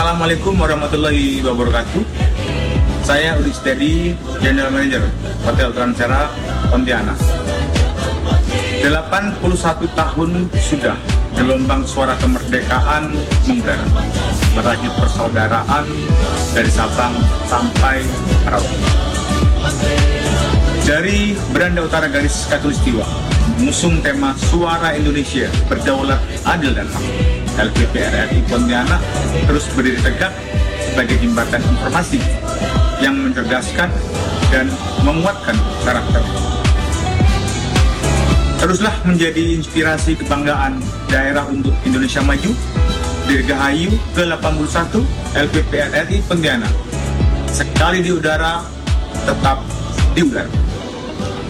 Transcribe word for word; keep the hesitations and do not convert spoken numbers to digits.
Assalamualaikum warahmatullahi wabarakatuh. Saya Udi Steady, General Manager Hotel Transera Pontianak. delapan puluh satu tahun sudah gelombang suara kemerdekaan menggelar, merajut persaudaraan dari Sabang sampai Merauke. Dari beranda utara garis Katulistiwa, mengusung tema Suara Indonesia Berdaulat, Adil dan Hak, L P P R R I Pontianak terus berdiri tegak sebagai jembatan informasi yang mencerdaskan dan menguatkan karakter. Teruslah menjadi inspirasi kebanggaan daerah untuk Indonesia Maju, Dirgahayu ke delapan puluh satu L P P R R I Pontianak. Sekali di udara, tetap di udara.